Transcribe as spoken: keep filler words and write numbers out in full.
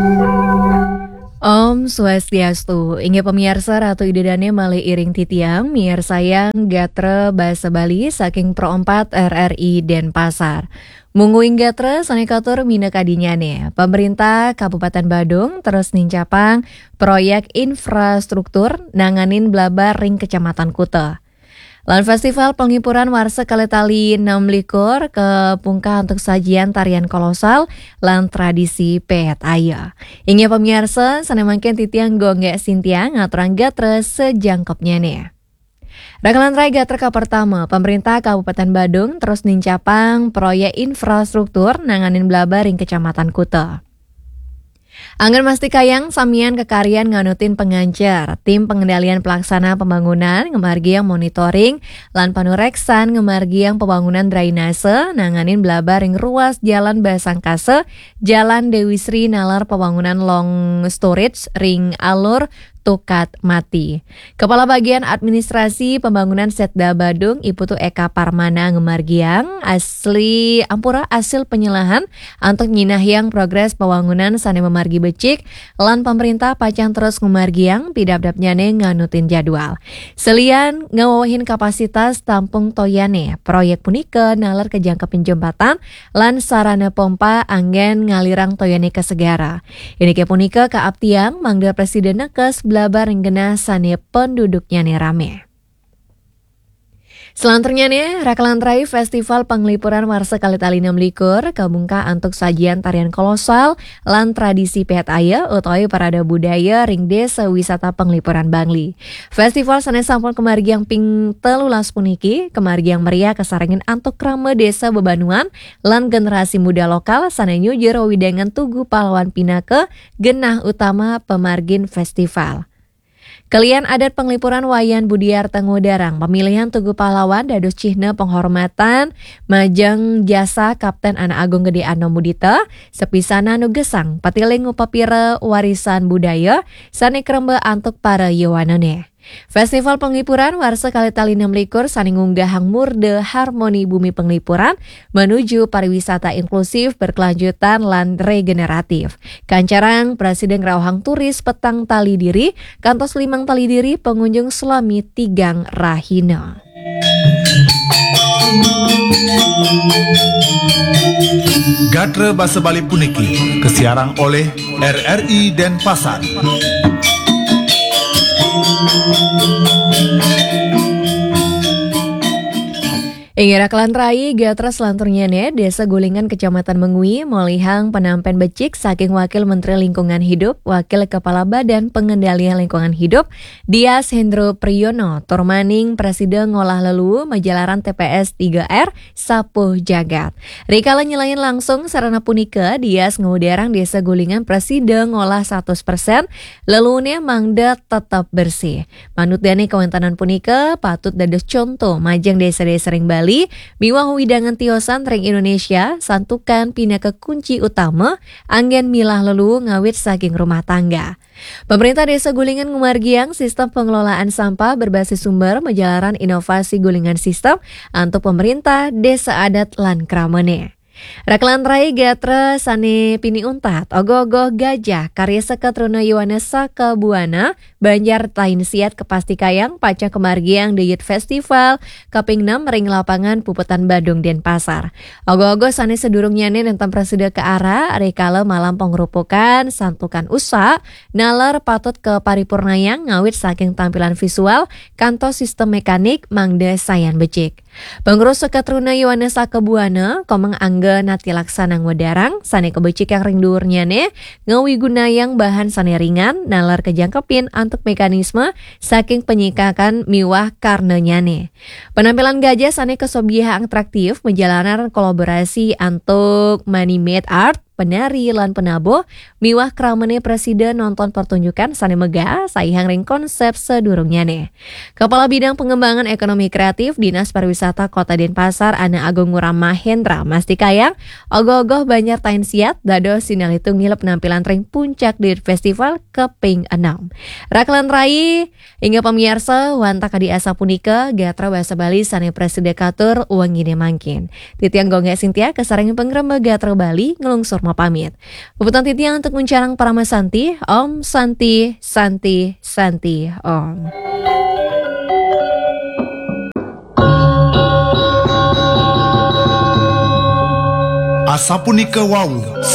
Om Swastiastu, inggih pemirsa Ratu Idedane malih iring titiang, miar sayang gatre basa Bali saking Pro empat R R I Denpasar. Mungguing gatre sanekatur mina kadinyane. Pemerintah Kabupaten Badung terus nincapang proyek infrastruktur nanganin blabar ring Kecamatan Kuta. Lan Festival Penghiburan Warsa Kaletali enam likur ke pungka untuk sajian tarian kolosal lan tradisi pehet aya. Inggih pemirsa, sanemangken titiang gonggek sintiang ngaturan gatre sejangkepnya nih. Rakalan rai gatre ka pertama, pemerintah Kabupaten Badung terus nincapang proyek infrastruktur nanganin blabar ring Kecamatan Kuta. Anggen mastikayang samian kekarian nganutin pengancar, tim pengendalian pelaksana pembangunan ngemargiang monitoring lan panureksan ngemargiang pembangunan drainase nanganin blabar ring ruas jalan Basangkase, Jalan Dewi Sri nalar pembangunan long storage ring alur Tukat Mati. Kepala Bagian Administrasi Pembangunan Setda Badung Iputu Eka Parmana ngemargiang asli ampura hasil penyelahan untuk nyinahyang progres pembangunan sane memargi becik lan pemerintah pacan terus ngemargiang pidap-dapnyane nganutin jadwal. Selian ngawawahin kapasitas tampung toyane proyek punika nalar kejangkepin jembatan lan sarana pompa anggen ngalirang toyane ke segara. Ini ke punika kaaptiang mangda Presiden Nekes blabar renggena sane penduduknya nih rame. Selanjutnya nih, Rakalan Rai Festival Penglipuran Warsa Kaletali enam likur kabungka untuk sajian tarian kolosal lan tradisi pehet aya utawi parada budaya ring desa wisata Penglipuran Bangli. Festival sanes sampun kemargiang ping telulas puniki, kemargiang meriah kesarengin antuk krame desa bebanuan lan generasi muda lokal sane nyujur widangan tugu pahlawan pinake genah utama pemargin festival. Kalian adat penglipuran wayan Budiar Tengudarang, pemilihan Tugu Pahlawan dados cihna penghormatan majeng jasa Kapten Anak Agung Gede Anom Mudita, sepisana nu gesang patiling upapira warisan budaya sane krembe antuk para yewanane. Festival Penghiburan Warsa Kaletali enam likur saning ngunggahang murde harmoni bumi penglipuran menuju pariwisata inklusif berkelanjutan lan regeneratif. Kancarang Presiden Rauhang Turis petang tali diri, kantos limang tali diri pengunjung selami tigang rahina. Gatre Basa Bali puniki kesiarang oleh R R I Denpasar. Ingira Rakalan Rai gatra selanturnya nih, Desa Gulingan Kecamatan Mengui molihang penampen becik saking Wakil Menteri Lingkungan Hidup, Wakil Kepala Badan Pengendalian Lingkungan Hidup, Dias Hendro Priyono, Turmaning Presiden ngolah lelu Majalaran T P S tiga R Sapuh Jagat. Rikala nyelain langsung sarana punika, Dias ngudarang Desa Gulingan Presiden ngolah seratus persen, lelune mangda tetap bersih. Manut dani kewentanan punika, patut dados contoh majang desa-desa ring Bali miwah widangan tiosan ring Indonesia santukan pinaka kunci utama anggen milah lelu ngawit saking rumah tangga. Pemerintah Desa Gulingan ngumargiang sistem pengelolaan sampah berbasis sumber Majalaran inovasi Gulingan sistem untuk pemerintah desa adat lan kramene. Rakalan Rai gatra sane pini untat ogoh-ogoh gajah karya seketruna Yohanes Sakabuana Banjar tain siat kepastikayang paca kemargiang Deyut Festival kaping enam ring lapangan Puputan Badung Denpasar. Ogoh-ogoh sane sedurungnya nenten presida ke arah rekala malam pengrupukan santukan usa nalar patut ke paripurnayang ngawit saking tampilan visual kantos sistem mekanik mangda sayan becik. Pengurus seketruna Yohanes Sakabuana komeng angga nati laksana ngodarang sane kebecik yang ring dhuwurnya ne ngawi gunayang bahan sane ringan nalar kejangkepin untuk mekanisme saking penyikakan miwah karnenya ne. Penampilan gajah sane kesobieha atraktif menjalanan kolaborasi untuk manimate art penari lan penabo miwah kramene presiden nonton pertunjukan sane megah saihang ring konsep sedurungnya nih. Kepala Bidang Pengembangan Ekonomi Kreatif Dinas Pariwisata Kota Denpasar Ana Agung Nguram Mahendra mastikayang ogoh-ogoh Banjar tain siat dados sinalitung ngilep penampilan ring puncak di festival keping enam. Rakalan Rai hingga pemirsa wanta kadi asa punika gatra basa Bali sane presiden katur uang gini mangkin. Titiang gongge Sintia kesarengin pengrembag gatra Bali ngelungsur Dharma pamit. Puputan titiang untuk mencarang Parama Santi, Om Santi, Santi, Santi, Om. Asapunika wau